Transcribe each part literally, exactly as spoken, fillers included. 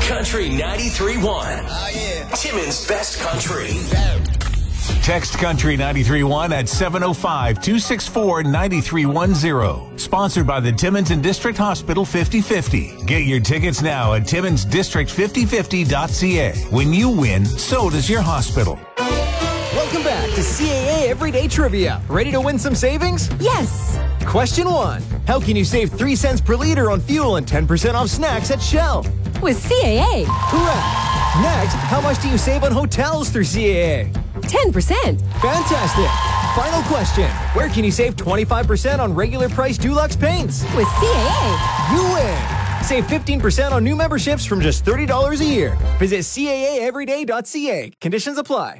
Country ninety-three point one. Oh, yeah. Timmins Best Country. Text Country ninety-three point one at seven oh five, two six four, nine three one zero. Sponsored by the Timmins and District Hospital fifty fifty. Get your tickets now at timmins district fifty fifty dot c a. When you win, so does your hospital. Welcome back to C A A Everyday Trivia. Ready to win some savings? Yes. Question one. How can you save three cents per liter on fuel and ten percent off snacks at Shell? With C A A. Correct. Next, how much do you save on hotels through C A A? ten percent. Fantastic. Final question. Where can you save twenty-five percent on regular price Dulux paints? With C A A. You win. Save fifteen percent on new memberships from just thirty dollars a year. Visit C A A everyday dot c a. Conditions apply.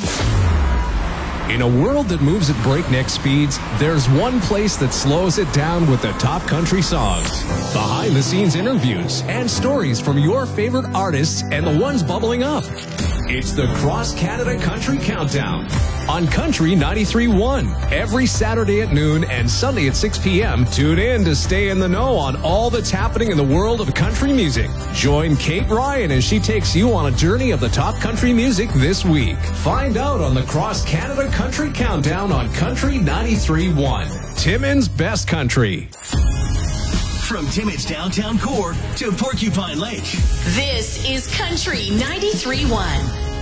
In a world that moves at breakneck speeds, there's one place that slows it down with the top country songs. Behind-the-scenes interviews and stories from your favorite artists and the ones bubbling up. It's the Cross Canada Country Countdown on Country ninety-three point one. Every Saturday at noon and Sunday at six p.m. Tune in to stay in the know on all that's happening in the world of country music. Join Kate Ryan as she takes you on a journey of the top country music this week. Find out on the Cross Canada Country Countdown on Country ninety-three point one. Timmins Best Country. From Timmins downtown core to Porcupine Lake. This is Country ninety-three point one.